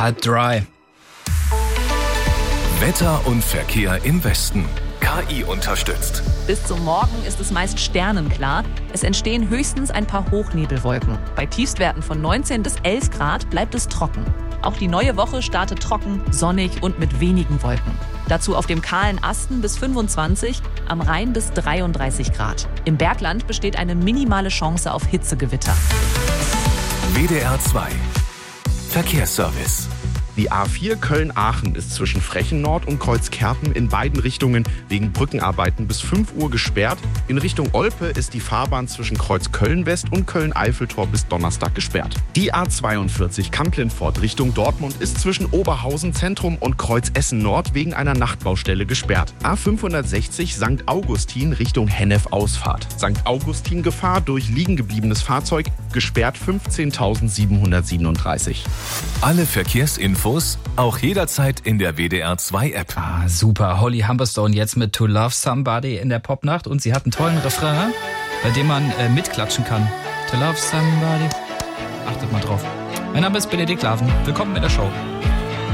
halb dry. Wetter und Verkehr im Westen. KI unterstützt. Bis zum Morgen ist es meist sternenklar. Es entstehen höchstens ein paar Hochnebelwolken. Bei Tiefstwerten von 19 bis 11 Grad bleibt es trocken. Auch die neue Woche startet trocken, sonnig und mit wenigen Wolken. Dazu auf dem kahlen Asten bis 25, am Rhein bis 33 Grad. Im Bergland besteht eine minimale Chance auf Hitzegewitter. WDR 2 Verkehrsservice. Die A4 Köln-Aachen ist zwischen Frechen-Nord und Kreuzkerpen in beiden Richtungen wegen Brückenarbeiten bis 5 Uhr gesperrt. In Richtung Olpe ist die Fahrbahn zwischen Kreuz Köln-West und Köln-Eiffeltor bis Donnerstag gesperrt. Die A42 Kamp-Lintfort Richtung Dortmund ist zwischen Oberhausen Zentrum und Kreuz Essen-Nord wegen einer Nachtbaustelle gesperrt. A560 St. Augustin Richtung Hennef-Ausfahrt. St. Augustin-Gefahr durch liegen gebliebenes Fahrzeug, gesperrt 15.737. Alle Verkehrsinfos auch jederzeit in der WDR 2 App. Super. Holly Humberstone jetzt mit To Love Somebody in der Popnacht. Und sie hat einen tollen Refrain, bei dem man mitklatschen kann. To Love Somebody. Achtet mal drauf. Mein Name ist Benedikt Laven. Willkommen in der Show.